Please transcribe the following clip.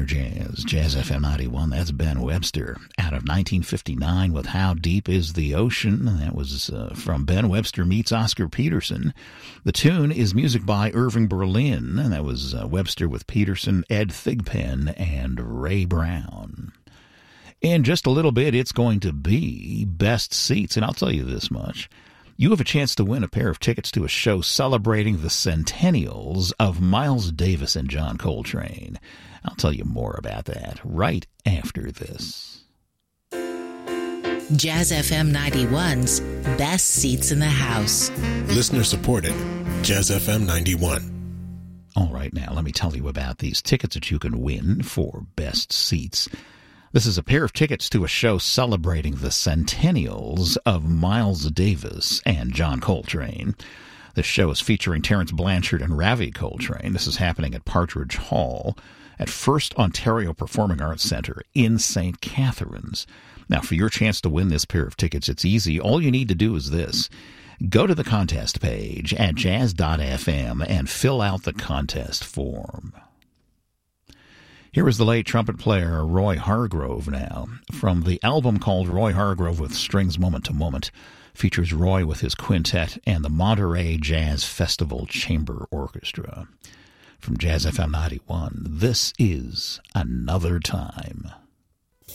Inner Jazz, Jazz FM 91. That's Ben Webster out of 1959 with How Deep Is the Ocean. That was from Ben Webster Meets Oscar Peterson. The tune is music by Irving Berlin, and that was Webster with Peterson, Ed Thigpen, and Ray Brown. In just a little bit, it's going to be Best Seats, and I'll tell you this much. You have a chance to win a pair of tickets to a show celebrating the centennials of Miles Davis and John Coltrane. I'll tell you more about that right after this. Jazz FM 91's Best Seats in the House. Listener supported. Jazz FM 91. All right, now let me tell you about these tickets that you can win for Best Seats. This is a pair of tickets to a show celebrating the centennials of Miles Davis and John Coltrane. This show is featuring Terence Blanchard and Ravi Coltrane. This is happening at Partridge Hall at First Ontario Performing Arts Centre in St. Catharines. Now, for your chance to win this pair of tickets, it's easy. All you need to do is this. Go to the contest page at jazz.fm and fill out the contest form. Here is the late trumpet player Roy Hargrove now. From the album called Roy Hargrove with Strings Moment to Moment, features Roy with his quintet and the Monterey Jazz Festival Chamber Orchestra. From Jazz FM 91, this is Another Time.